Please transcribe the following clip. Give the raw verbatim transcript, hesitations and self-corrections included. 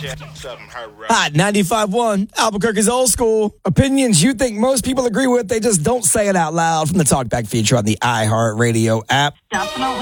Hot ninety-five point one, Albuquerque's old school. Opinions you think most people agree with, they just don't say it out loud. From the Talkback feature on the iHeartRadio app. Definitely.